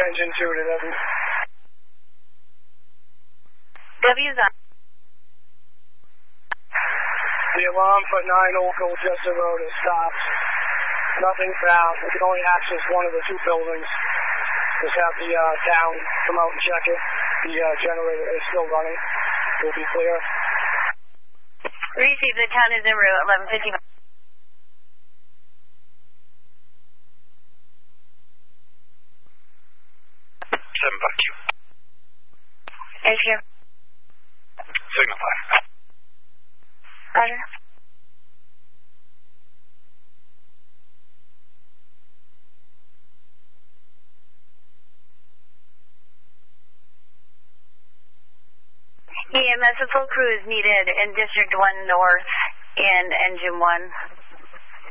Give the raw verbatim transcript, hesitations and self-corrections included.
engine two to W. W's on. The alarm for nine Old Colchester Road has stopped. Nothing found. We can only access one of the two buildings. Just have the uh, town come out and check it. The uh, generator is still running. We'll be clear. Receive, the town is en route, eleven fifty-five. Seven five Q. H Q. Signal five. Roger. E M S, a full crew is needed in District one North and Engine one.